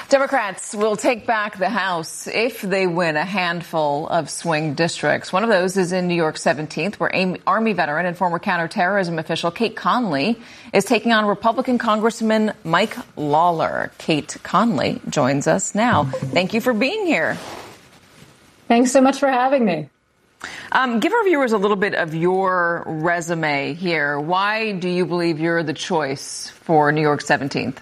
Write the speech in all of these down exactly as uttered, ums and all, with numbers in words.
Democrats will take back the House if they win a handful of swing districts. One of those is in New York seventeenth, where Army veteran and former counterterrorism official Kate Conley is taking on Republican Congressman Mike Lawler. Kate Conley joins us now. Thank you for being here. Thanks so much for having me. Um, give our viewers a little bit of your resume here. Why do you believe you're the choice for New York seventeenth?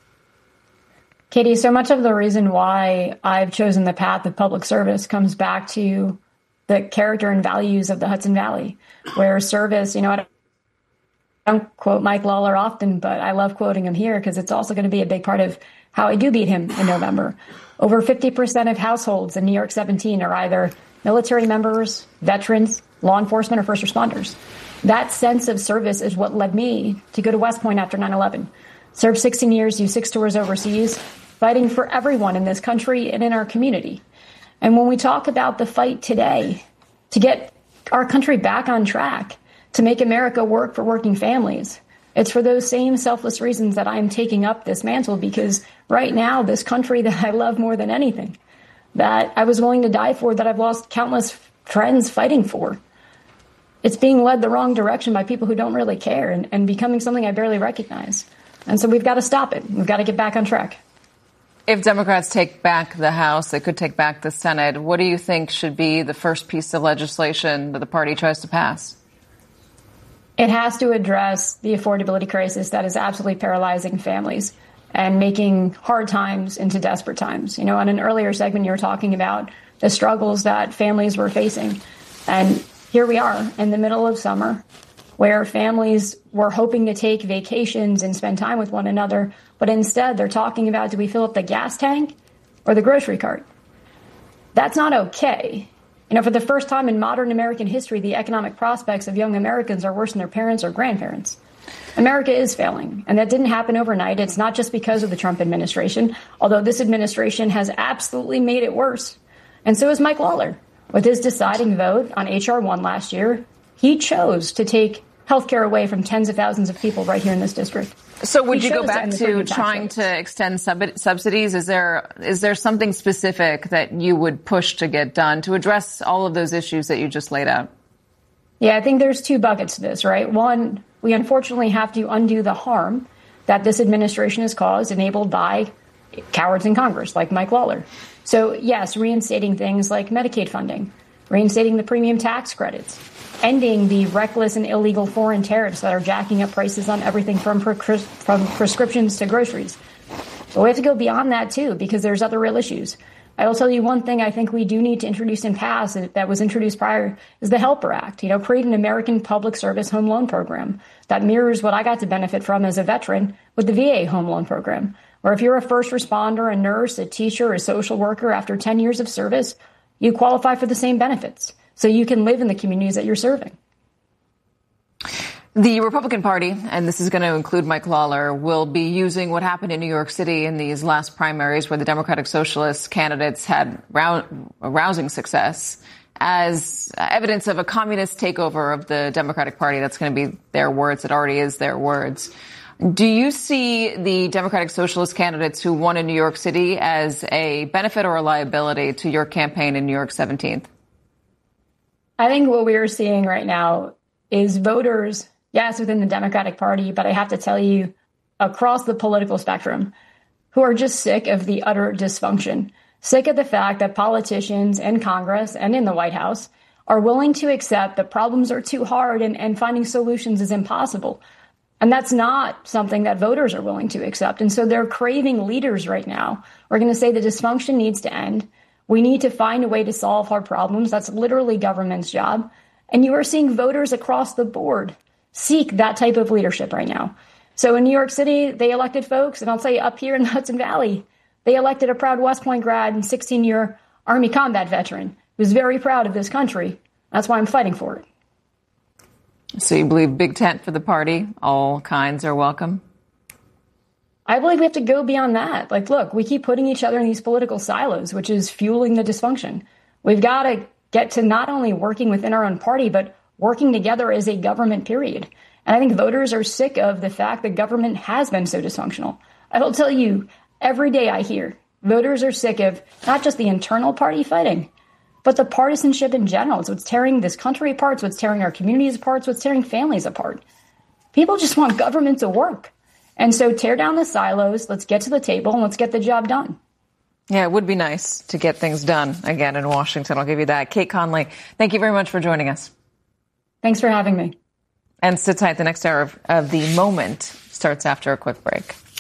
Katie, so much of the reason why I've chosen the path of public service comes back to the character and values of the Hudson Valley, where service, you know, I don't quote Mike Lawler often, but I love quoting him here because it's also going to be a big part of how I do beat him in November. Over fifty percent of households in New York seventeen are either military members, veterans, law enforcement, or first responders. That sense of service is what led me to go to West Point after nine eleven. Served sixteen years, used six tours overseas, fighting for everyone in this country and in our community. And when we talk about the fight today to get our country back on track, to make America work for working families, it's for those same selfless reasons that I'm taking up this mantle, because right now, this country that I love more than anything, that I was willing to die for, that I've lost countless friends fighting for, it's being led the wrong direction by people who don't really care and, and becoming something I barely recognize. And so we've got to stop it. We've got to get back on track. If Democrats take back the House, they could take back the Senate. What do you think should be the first piece of legislation that the party tries to pass? It has to address the affordability crisis that is absolutely paralyzing families and making hard times into desperate times. You know, in an earlier segment, you were talking about the struggles that families were facing. And here we are in the middle of summer, where families were hoping to take vacations and spend time with one another, but instead they're talking about, do we fill up the gas tank or the grocery cart? That's not okay. You know, for the first time in modern American history, the economic prospects of young Americans are worse than their parents or grandparents. America is failing, and that didn't happen overnight. It's not just because of the Trump administration, although this administration has absolutely made it worse. And so is Mike Lawler. With his deciding vote on H R one last year, he chose to take health care away from tens of thousands of people right here in this district. So would you go back to trying to extend sub- subsidies? Is there is there something specific that you would push to get done to address all of those issues that you just laid out? Yeah, I think there's two buckets to this, right? One, we unfortunately have to undo the harm that this administration has caused, enabled by cowards in Congress like Mike Lawler. So, yes, reinstating things like Medicaid funding, reinstating the premium tax credits, ending the reckless and illegal foreign tariffs that are jacking up prices on everything from pre- from prescriptions to groceries. But we have to go beyond that, too, because there's other real issues. I will tell you one thing I think we do need to introduce and pass that was introduced prior is the HELPER Act. You know, create an American Public Service Home Loan Program that mirrors what I got to benefit from as a veteran with the V A Home Loan Program, where if you're a first responder, a nurse, a teacher, a social worker after ten years of service, you qualify for the same benefits so you can live in the communities that you're serving. The Republican Party, and this is going to include Mike Lawler, will be using what happened in New York City in these last primaries where the Democratic Socialist candidates had rou- rousing success as evidence of a communist takeover of the Democratic Party. That's going to be their words. It already is their words. Do you see the Democratic Socialist candidates who won in New York City as a benefit or a liability to your campaign in New York seventeenth? I think what we are seeing right now is voters, yes, within the Democratic Party, but I have to tell you, across the political spectrum, who are just sick of the utter dysfunction, sick of the fact that politicians in Congress and in the White House are willing to accept that problems are too hard and, and finding solutions is impossible. And that's not something that voters are willing to accept. And so they're craving leaders right now. We're going to say the dysfunction needs to end. We need to find a way to solve hard problems. That's literally government's job. And you are seeing voters across the board seek that type of leadership right now. So in New York City, they elected folks, and I'll tell you up here in the Hudson Valley, they elected a proud West Point grad and sixteen-year Army combat veteran who's very proud of this country. That's why I'm fighting for it. So you believe big tent for the party, all kinds are welcome? I believe we have to go beyond that. Like, look, we keep putting each other in these political silos, which is fueling the dysfunction. We've got to get to not only working within our own party, but working together as a government, period. And I think voters are sick of the fact that government has been so dysfunctional. I will tell you, every day I hear Voters are sick of not just the internal party fighting, but the partisanship in general. It's what's tearing this country apart. It's what's tearing our communities apart. It's what's tearing families apart. People just want government to work. And so tear down the silos. Let's get to the table and let's get the job done. Yeah, it would be nice to get things done again in Washington. I'll give you that. Kate Conley, thank you very much for joining us. Thanks for having me. And sit tight. The next hour of, of The Moment starts after a quick break.